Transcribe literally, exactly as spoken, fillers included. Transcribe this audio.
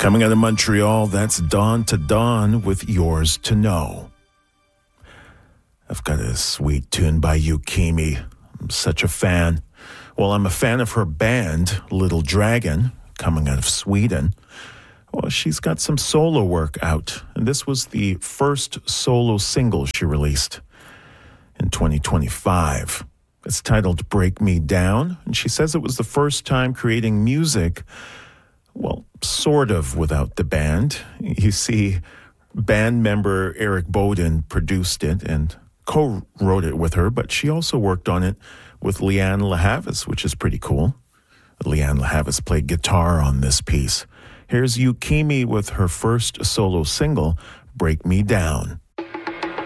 Coming out of Montreal, that's Dawn to Dawn with Yours to Know. I've got a sweet tune by Yukimi. I'm such a fan. Well, I'm a fan of her band, Little Dragon, coming out of Sweden. Well, she's got some solo work out, and this was the first solo single she released in twenty twenty-five. It's titled Break Me Down, and she says it was the first time creating music, well, sort of without the band. You see, band member Eric Bowden produced it and co-wrote it with her, but she also worked on it with Leanne LaHavis, which is pretty cool. Leanne LaHavis played guitar on this piece. Here's Yukimi with her first solo single, Break Me Down.